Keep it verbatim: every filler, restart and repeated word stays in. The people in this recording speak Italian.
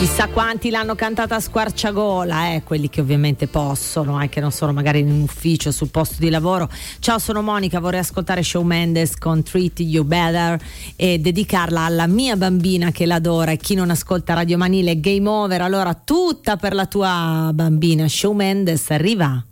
Chissà quanti l'hanno cantata a squarciagola, eh, quelli che ovviamente possono, eh, che non sono magari in un ufficio, sul posto di lavoro. Ciao, sono Monica, vorrei ascoltare Shawn Mendes con Treat You Better e dedicarla alla mia bambina che l'adora, e chi non ascolta Radio Manile Game Over. Allora, tutta per la tua bambina. Shawn Mendes arriva.